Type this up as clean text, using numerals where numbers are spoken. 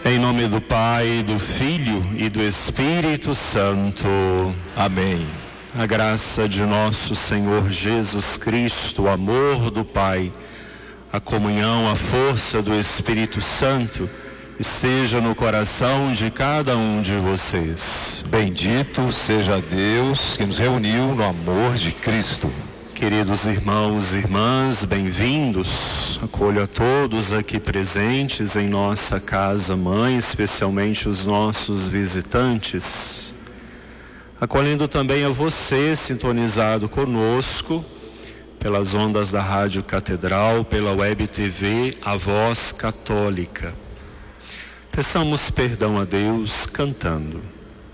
Em nome do Pai, do Filho e do Espírito Santo. Amém. A graça de nosso Senhor Jesus Cristo, o amor do Pai, a comunhão, a força do Espírito Santo, esteja no coração de cada um de vocês. Bendito seja Deus que nos reuniu no amor de Cristo. Queridos irmãos e irmãs, bem-vindos. Acolho a todos aqui presentes em nossa casa-mãe, especialmente os nossos visitantes. Acolhendo também a você, sintonizado conosco, pelas ondas da Rádio Catedral, pela Web TV, a Voz Católica. Peçamos perdão a Deus cantando.